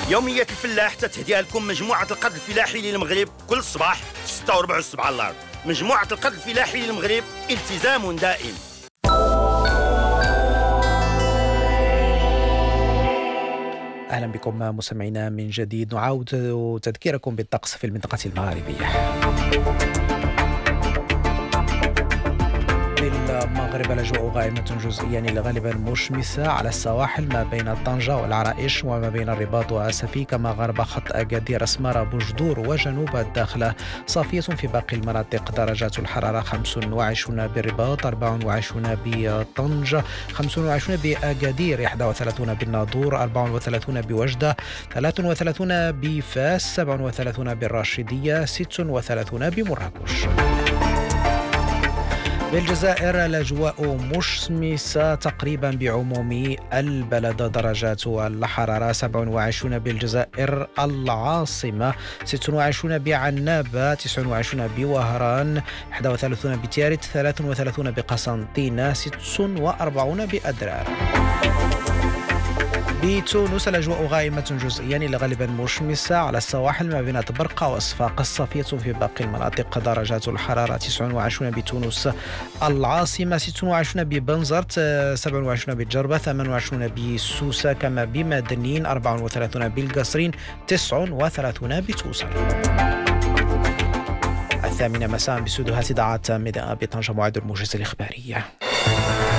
يومية الفلاح تتهديها لكم مجموعة القرض الفلاحي للمغرب كل صباح في 6:04 على الأرض. مجموعة القرض الفلاحي للمغرب، التزام دائم. أهلا بكم مستمعينا من جديد. نعاود تذكيركم بالطقس في المنطقة المغاربية. في المغرب الأجواء غائمة جزئيا إلى غالبا مشمسة على السواحل ما بين طنجة والعرائش وما بين الرباط وأسفي، كما غرب خط أكادير، أسمارة، بوجدور وجنوب الداخلة. صافية في باقي المناطق. درجات الحرارة 25 بالرباط، 24 بطنجة، 25 بأكادير، 31 بالناظور، 34 بوجدة، 33 بفاس، 37 بالراشدية، 36 بمراكش. بالجزائر الأجواء مشمسة تقريبا بعموم البلد. درجات الحرارة 27 بالجزائر العاصمة، 26 بعنابة، 29 بوهران، 31 بتيارت، 33 بقسنطينة، 46 بأدرار. بتونس الأجواء غائمة جزئيا إلى غالبا مشمسة على السواحل ما بين طبرقة وصفاقس. صافية في باقي المناطق. درجات الحرارة 29 بتونس العاصمة، 26 ببنزرت، 27 بجربة، 28 بسوسة كما بمدنين، 34 بالقصرين، 39 بتوصل. 8 مساء باستديوهات إذاعة ميدان بطنجة. موعد الموجز الإخبارية.